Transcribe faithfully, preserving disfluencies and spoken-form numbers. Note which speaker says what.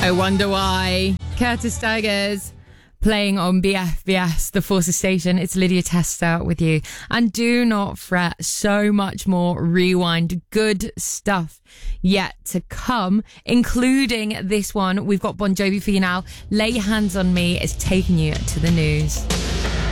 Speaker 1: I Wonder Why. Curtis Tigers playing on B F B S, the Forces Station. It's Lydia Testa with you. And do not fret, so much more Rewind good stuff yet to come, including this one. We've got Bon Jovi for you now. Lay Your Hands on Me is taking you to the news.